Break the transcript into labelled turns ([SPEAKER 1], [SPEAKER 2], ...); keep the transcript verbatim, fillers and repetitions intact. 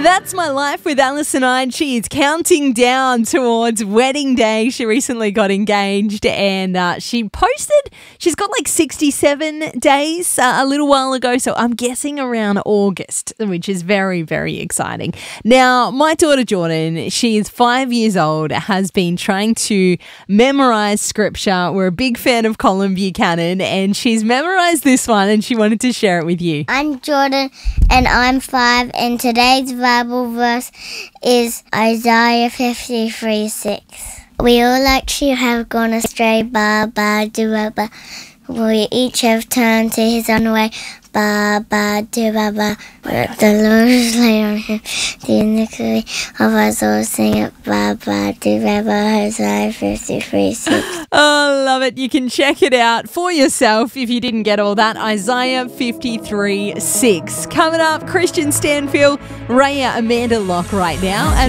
[SPEAKER 1] That's my life with Alison Ide. She is counting down towards wedding day. She recently got engaged and uh, she posted, she's got like sixty-seven days uh, a little while ago. So I'm guessing around August, which is very, very exciting. Now, my daughter Jordan, she is five years old, has been trying to memorize scripture. We're a big fan of Colin Buchanan and she's memorized this one and she wanted to share it with you.
[SPEAKER 2] I'm Jordan and I'm five, and today's Bible verse is Isaiah fifty-three six. We all actually have gone astray, ba ba do ba ba. We each have turned to his own way, ba ba do ba ba. But the Lord is laid on him the iniquity of our souls. Sing it, ba ba do ba ba. Isaiah fifty-three six.
[SPEAKER 1] Oh, love it. You can check it out for yourself if you didn't get all that. Isaiah fifty-three six. Coming up, Christian Stanfield, Raya, Amanda Locke right now. And